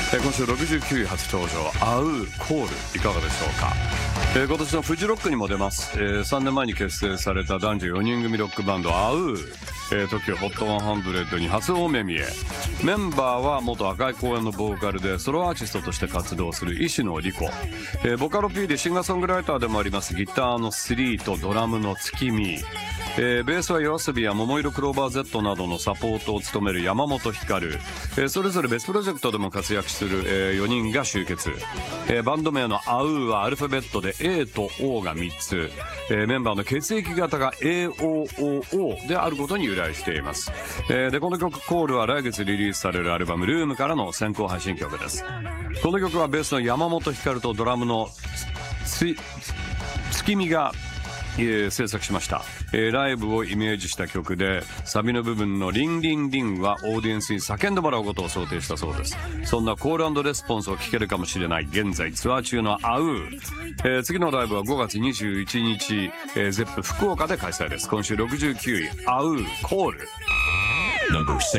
今週69位初登場、アウーコール、いかがでしょうか。今年のフジロックにも出ます。3年前に結成された男女4人組ロックバンドアウー、TOKIOHOT100 に初お目見え。メンバーは元赤い公園のボーカルでソロアーティストとして活動する石野莉子、ボカロ P でシンガーソングライターでもありますギターのスリーとドラムの月見、ベースはYOASOBIや桃色クローバー Z などのサポートを務める山本光、それぞれ別プロジェクトでも活躍する、4人が集結、バンド名のアウーはアルファベットで A と O が3つ、メンバーの血液型が AOOO であることに由来しています。でこの曲コールは来月リリースされるアルバムルームからの先行配信曲です。この曲はベースの山本光とドラムの月見が制作しました。ライブをイメージした曲で、サビの部分のリンリンリンはオーディエンスに叫んでもらうことを想定したそうです。そんなコール&レスポンスを聞けるかもしれない現在ツアー中のアウー、次のライブは5月21日、ゼップ福岡で開催です。今週69位アウーコール。